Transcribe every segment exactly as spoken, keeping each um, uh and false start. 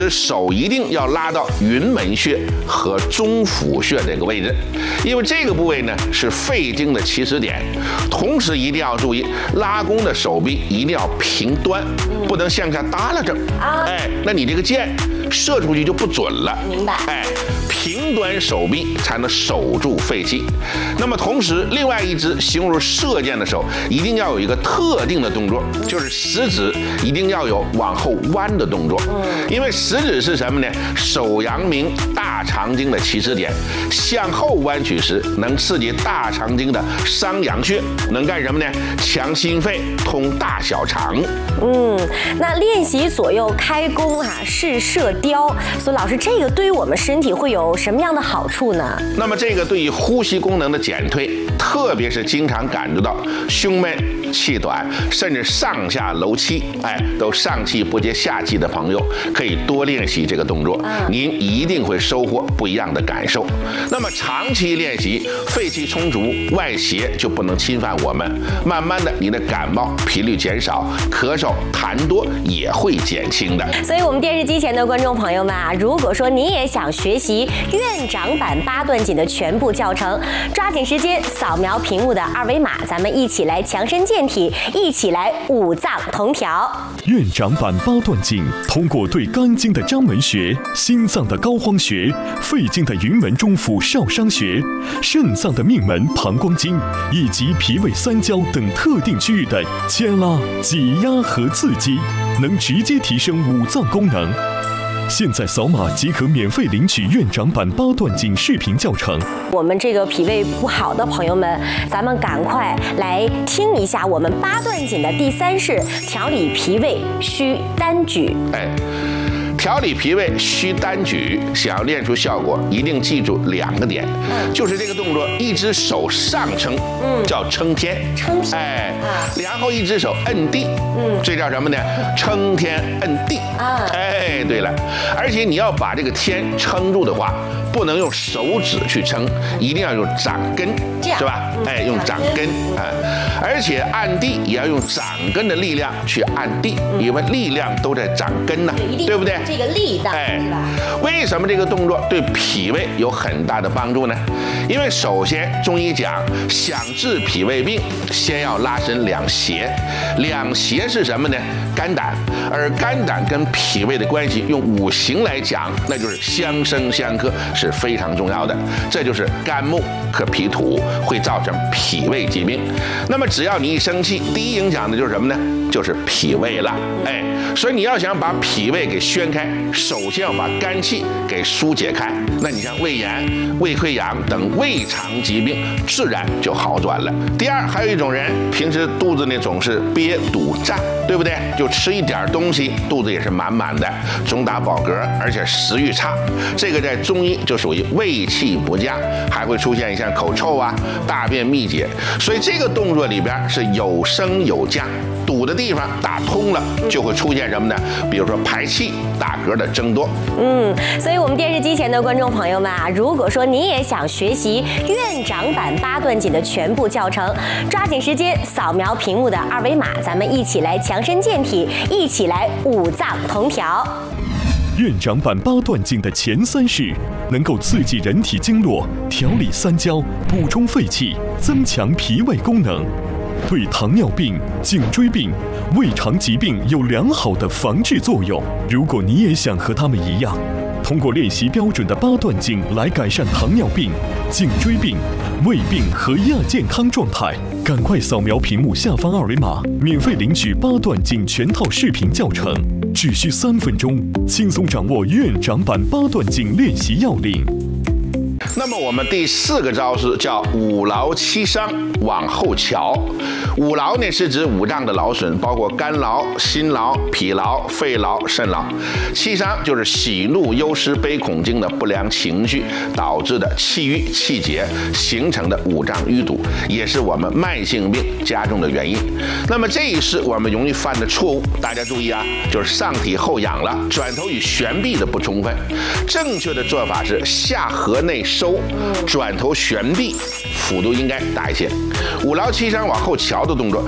手一定要拉到云门穴和中府穴这个位置，因为这个部位呢是肺经的起始点。同时一定要注意，拉弓的手臂一定要平端，不能向下耷拉着。哎，那你这个箭射出去就不准了。 明白？ 哎，平端手臂才能守住肺气。那么同时，另外一只形容射箭的手一定要有一个特定的动作，就是食指一定要有往后弯的动作。因为食指是什么呢？手阳明大肠经的起始点，向后弯曲时能刺激大肠经的商阳穴，能干什么呢？强心肺，通大小肠。 嗯，那练习左右开弓啊，是射雕，所以老师，这个对于我们身体会有什么样的好处呢？ 那么这个对于呼吸功能的减退，特别是经常感觉到胸闷、气短，甚至上下楼气，哎，都上气不接下气的朋友，可以多练习这个动作，您一定会收获不一样的感受。那么长期练习，肺气充足，外邪就不能侵犯我们，慢慢的，你的感冒频率减少，咳嗽、痰多也会减轻的。 所以，我们电视机前的观众朋友们啊，如果说你也想学习院长版八段锦的全部教程，抓紧时间扫描屏幕的二维码，咱们一起来强身健体，一起来五脏同调。 院长版八段锦通过对肝经的章门穴、心脏的膏肓穴、肺经的云门中府少商穴、肾脏的命门膀胱经以及脾胃三焦等特定区域的牵拉、挤压和刺激，能直接提升五脏功能。现在扫码即可免费领取院长版八段锦视频教程。 我们这个脾胃不好的朋友们，咱们赶快来听一下我们八段锦的第三式调理脾胃需单举。 哎。调理脾胃需单举，想要练出效果，一定记住两个点，嗯、就是这个动作，一只手上撑，嗯，叫撑天， 撑天， 哎，啊、然后一只手摁地，嗯，这叫什么呢？撑天摁地，啊，哎，对了，而且你要把这个天撑住的话，不能用手指去撑，一定要用掌根，是吧？嗯、哎，用掌根，啊、哎，而且按地也要用掌根的力量去按地，嗯、因为力量都在掌根呢，对, 对不对？ 这个力道，哎， 为什么这个动作对脾胃有很大的帮助呢？因为首先中医讲，想治脾胃病，先要拉伸两胁。两胁是什么呢？肝胆。而肝胆跟脾胃的关系，用五行来讲，那就是相生相克，是非常重要的。这就是肝木克脾土，会造成脾胃疾病。那么只要你一生气，第一影响的就是什么呢？就是脾胃了。哎，所以你要想把脾胃给宣开，首先要把肝气给疏解开。那你像胃炎、胃溃疡等胃肠疾病，自然就好转了。第二，还有一种人平时肚子呢总是憋堵胀，对不对？就吃一点东西，肚子也是满满的，总打饱嗝，而且食欲差。这个在中医就属于胃气不佳，还会出现像口臭啊、大便秘结。所以这个动作里边是有升有降。堵的地方打通了，就会出现什么呢？比如说排气、打嗝的增多。 嗯，所以我们电视机前的观众朋友们啊，如果说你也想学习院长版八段锦的全部教程，抓紧时间扫描屏幕的二维码，咱们一起来强身健体，一起来五脏同调。 院长版八段锦的前三式能够刺激人体经络，调理三焦，补充肺气，增强脾胃功能。对糖尿病、颈椎病、胃肠疾病有良好的防治作用。如果你也想和他们一样，通过练习标准的八段锦来改善糖尿病、颈椎病、胃病和亚健康状态，赶快扫描屏幕下方二维码，免费领取八段锦全套视频教程，只需三分钟，轻松掌握院长版八段锦练习要领。 那么我们第四个招式叫五劳七伤往后瞧。五劳呢是指五脏的劳损，包括肝劳、心劳、脾劳、肺劳、肾劳。七伤就是喜怒忧思悲恐惊的不良情绪导致的气郁气结形成的五脏淤堵，也是我们慢性病加重的原因。那么这一式我们容易犯的错误，大家注意啊，就是上体后仰了，转头与旋臂的不充分。正确的做法是下颌内收，转头旋臂，幅度应该大一些。五劳七伤往后瞧的动作，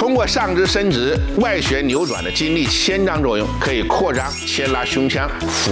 通过上肢伸直、外旋扭转的筋力牵张作用，可以扩张牵拉胸腔。